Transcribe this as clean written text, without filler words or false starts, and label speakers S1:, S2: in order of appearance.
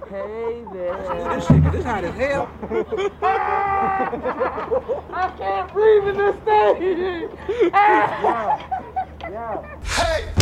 S1: Hey there.
S2: Let's do this shit, 'cause this hot as hell.
S1: I can't breathe in this thing.
S3: Yeah. Yeah.
S2: Hey!